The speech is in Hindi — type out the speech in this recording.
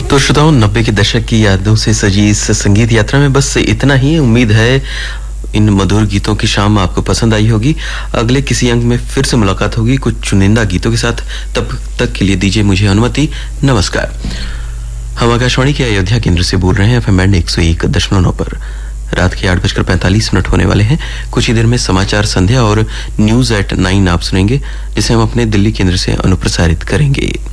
तो श्रोताओं, 90 के दशक की यादों से सजी इस संगीत यात्रा में बस इतना ही। उम्मीद है इन मधुर गीतों की शाम आपको पसंद आई होगी। अगले किसी अंक में फिर से मुलाकात होगी कुछ चुनिंदा गीतों के साथ। तब तक के लिए दीजिए मुझे अनुमति। नमस्कार। हम आकाशवाणी के अयोध्या केंद्र से बोल रहे हैं FM बैंड 101.9 पर। रात के 8:45 होने वाले हैं। कुछ ही देर में समाचार संध्या और न्यूज एट 9 आप सुनेंगे, जिसे हम अपने दिल्ली केंद्र से अनुप्रसारित करेंगे।